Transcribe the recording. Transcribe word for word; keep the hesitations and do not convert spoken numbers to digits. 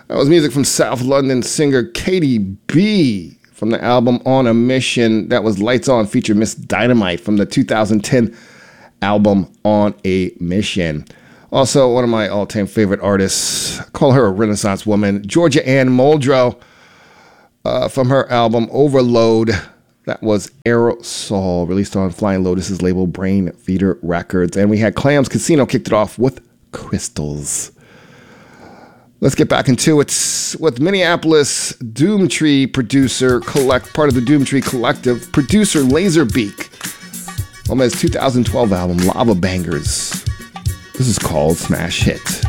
That was music from South London singer Katie B from the album On a Mission. That was Lights On featured Miss Dynamite from the two thousand ten album On a Mission. Also, one of my all-time favorite artists, I call her a Renaissance woman, Georgia Ann Muldrow, uh, from her album Overload. That was Aerosol, released on Flying Lotus's label Brain Feeder Records. And we had Clams Casino kicked it off with Crystals. Let's get back into it with Minneapolis Doomtree producer, collect part of the Doomtree Collective, producer Laserbeak, on his two thousand twelve album Lava Bangers. This is called Smash Hit.